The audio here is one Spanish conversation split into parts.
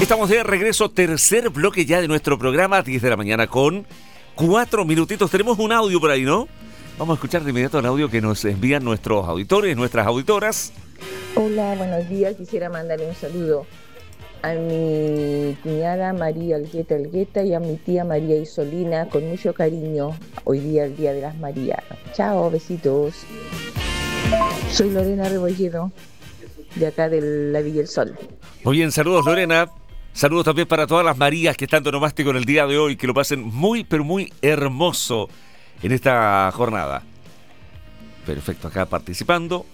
Estamos de regreso, tercer bloque ya de nuestro programa, 10 de la mañana con 4 minutitos. Tenemos un audio por ahí, ¿no? Vamos a escuchar de inmediato el audio que nos envían nuestros auditores, nuestras auditoras. Hola, buenos días. Quisiera mandarle un saludo a mi cuñada María Algueta y a mi tía María Isolina con mucho cariño. Hoy día, el Día de las Marías. Chao, besitos. Soy Lorena Rebolledo, de acá de la Villa del Sol. Muy bien, saludos Lorena. Saludos también para todas las Marías que están de onomástico en el día de hoy, que lo pasen muy, pero muy hermoso en esta jornada. Perfecto, acá participando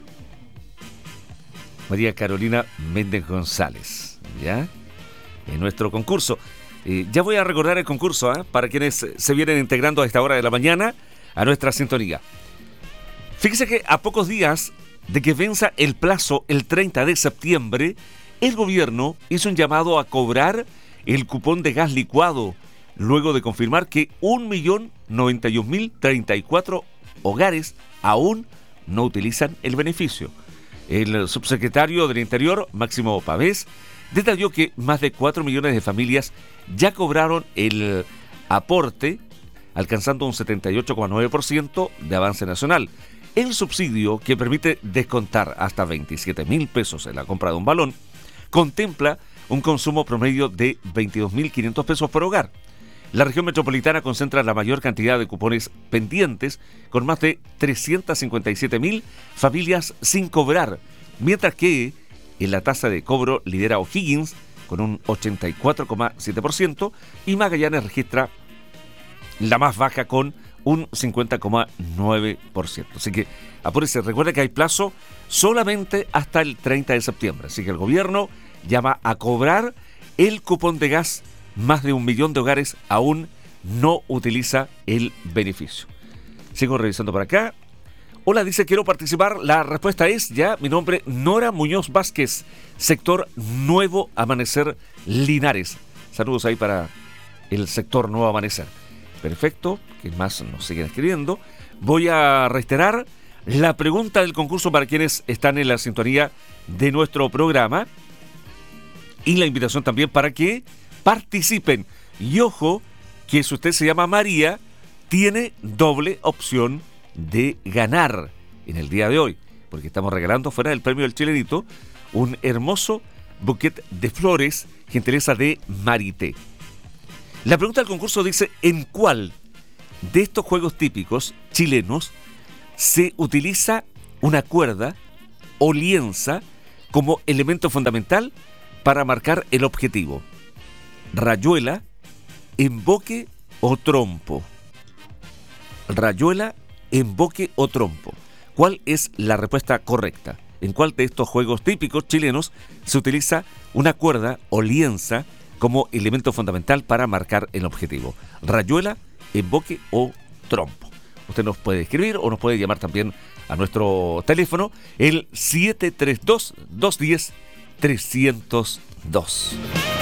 María Carolina Méndez González, ¿ya? En nuestro concurso. Ya voy a recordar el concurso, para quienes se vienen integrando a esta hora de la mañana a nuestra sintonía. Fíjese que a pocos días de que venza el plazo el 30 de septiembre, el gobierno hizo un llamado a cobrar el cupón de gas licuado, luego de confirmar que 1.091.034 hogares aún no utilizan el beneficio. El subsecretario del Interior, Máximo Pavés, detalló que más de 4 millones de familias ya cobraron el aporte, alcanzando un 78,9% de avance nacional. El subsidio, que permite descontar hasta 27.000 pesos en la compra de un balón, contempla un consumo promedio de 22.500 pesos por hogar. La región metropolitana concentra la mayor cantidad de cupones pendientes, con más de 357.000 familias sin cobrar, mientras que en la tasa de cobro lidera O'Higgins con un 84,7% y Magallanes registra la más baja con un 50,9%. Así que apúrese, recuerde que hay plazo solamente hasta el 30 de septiembre. Así que el gobierno llama a cobrar el cupón de gas. Más de 1 millón de hogares aún no utiliza el beneficio. Sigo revisando por acá. Hola, dice, quiero participar. La respuesta es ya, mi nombre, Nora Muñoz Vázquez, sector Nuevo Amanecer Linares. Saludos ahí para el sector Nuevo Amanecer. Perfecto, que más nos siguen escribiendo. Voy a reiterar la pregunta del concurso para quienes están en la sintonía de nuestro programa y la invitación también para que participen. Y ojo, que si usted se llama María, tiene doble opción de ganar en el día de hoy, porque estamos regalando fuera del premio del Chilenito un hermoso buquet de flores, gentileza de Marité. La pregunta del concurso dice: ¿en cuál de estos juegos típicos chilenos se utiliza una cuerda o lienza como elemento fundamental para marcar el objetivo? ¿Rayuela, emboque o trompo? Rayuela, emboque o trompo. ¿Cuál es la respuesta correcta? ¿En cuál de estos juegos típicos chilenos se utiliza una cuerda o lienza como elemento fundamental para marcar el objetivo? ¿Rayuela, emboque o trompo? Usted nos puede escribir o nos puede llamar también a nuestro teléfono, el 732-210-302.